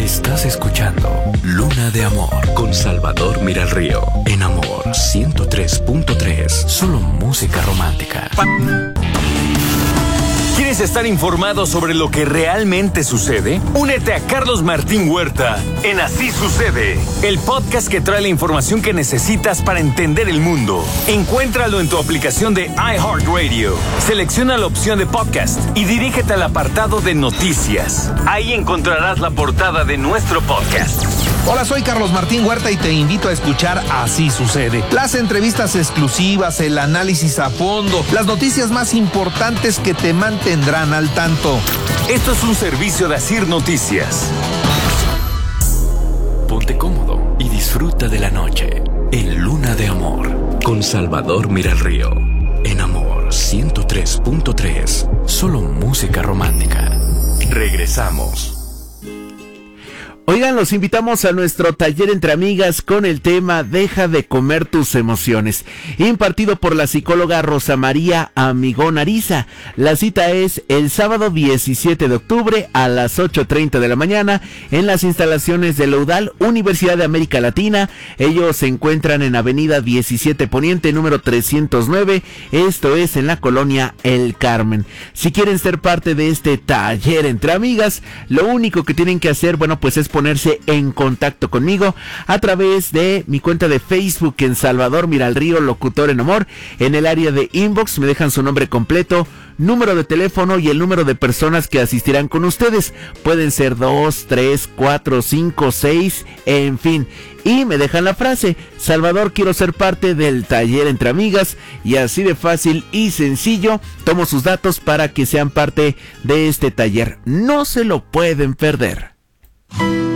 Estás escuchando Luna de Amor con Salvador Miralrío. En Amor 103.3. Solo música romántica. ¿Quieres estar informado sobre lo que realmente sucede? Únete a Carlos Martín Huerta en Así Sucede, el podcast que trae la información que necesitas para entender el mundo. Encuéntralo en tu aplicación de iHeartRadio. Selecciona la opción de podcast y dirígete al apartado de noticias. Ahí encontrarás la portada de nuestro podcast. Hola, soy Carlos Martín Huerta y te invito a escuchar Así Sucede. Las entrevistas exclusivas, el análisis a fondo, las noticias más importantes que te mantendrán al tanto. Esto es un servicio de Asir Noticias. Ponte cómodo y disfruta de la noche en Luna de Amor con Salvador Miralrío. En Amor 103.3. Solo música romántica. Regresamos. Oigan, los invitamos a nuestro taller entre amigas con el tema Deja de comer tus emociones, impartido por la psicóloga Rosa María Amigón Ariza. La cita es el sábado 17 de octubre a las 8:30 de la mañana en las instalaciones de la UDAL, Universidad de América Latina. Ellos se encuentran en Avenida 17 Poniente, número 309, esto es en la colonia El Carmen. Si quieren ser parte de este taller entre amigas, lo único que tienen que hacer, pues es ponerse en contacto conmigo a través de mi cuenta de Facebook en Salvador Miralrío, locutor en amor. En el área de inbox me dejan su nombre completo, número de teléfono y el número de personas que asistirán con ustedes. Pueden ser 2, 3, 4, 5, 6, en fin. Y me dejan la frase: Salvador, quiero ser parte del taller entre amigas. Y así de fácil y sencillo, tomo sus datos para que sean parte de este taller. No se lo pueden perder.